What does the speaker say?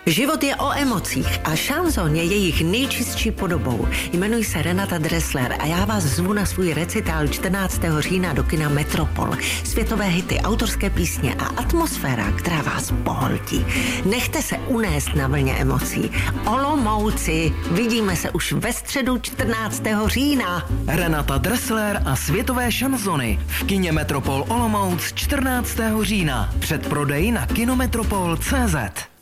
Život je o emocích a šanson je jejich nejčistší podobou. Jmenuji se Renata Dressler a já vás zvu na svůj recitál 14. října do kina Metropol. Světové hity, autorské písně a atmosféra, která vás pohltí. Nechte se unést na vlně emocí. Olomouci, vidíme se už ve středu 14. října. Renata Dressler a světové šansony v kině Metropol Olomouc 14. října. Předprodej na kinometropol.cz.